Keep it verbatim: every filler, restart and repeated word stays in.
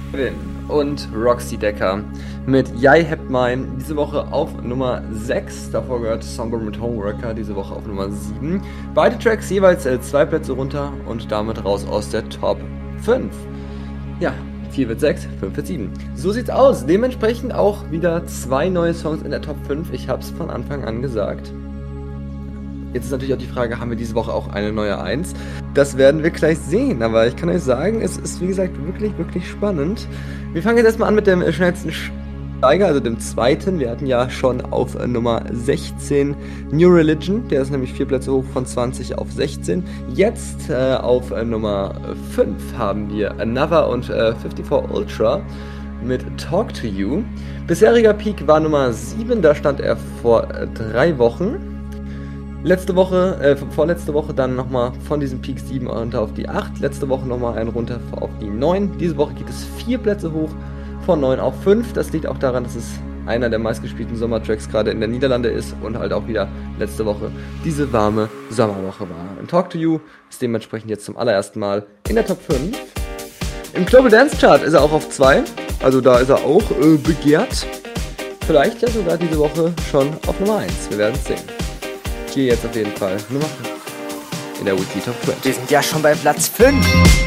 Und Roxy Decker mit Jai hebt mein diese Woche auf Nummer sechs. Davor gehört Somber mit Homeworker diese Woche auf Nummer sieben. Beide Tracks jeweils äh, zwei Plätze runter und damit raus aus der Top fünf. Ja, vier wird sechs, fünf wird sieben. So sieht's aus. Dementsprechend auch wieder zwei neue Songs in der Top fünf. Ich hab's von Anfang an gesagt. Jetzt ist natürlich auch die Frage, haben wir diese Woche auch eine neue eins? Das werden wir gleich sehen, aber ich kann euch sagen, es ist wie gesagt wirklich, wirklich spannend. Wir fangen jetzt erstmal an mit dem schnellsten Steiger, also dem zweiten. Wir hatten ja schon auf äh, Nummer sechzehn New Religion, der ist nämlich vier Plätze hoch von zwanzig auf sechzehn. Jetzt äh, auf äh, Nummer fünf haben wir Another und äh, fünfundfünfzig Ultra mit Talk to You. Bisheriger Peak war Nummer sieben, da stand er vor äh, drei Wochen. Letzte Woche, äh, vorletzte Woche dann nochmal von diesem Peak sieben runter auf die acht. Letzte Woche nochmal einen runter auf die neun. Diese Woche geht es vier Plätze hoch von neun auf fünf. Das liegt auch daran, dass es einer der meistgespielten Sommertracks gerade in der Niederlande ist und halt auch wieder letzte Woche diese warme Sommerwoche war. Und Talk to You ist dementsprechend jetzt zum allerersten Mal in der Top fünf. Im Global Dance Chart ist er auch auf zwei. Also da ist er auch äh, begehrt. Vielleicht ja sogar diese Woche schon auf Nummer eins. Wir werden es sehen. Hier jetzt auf jeden Fall Nummer fünf in der Weekly Top fünf. Wir sind ja schon bei Platz fünf.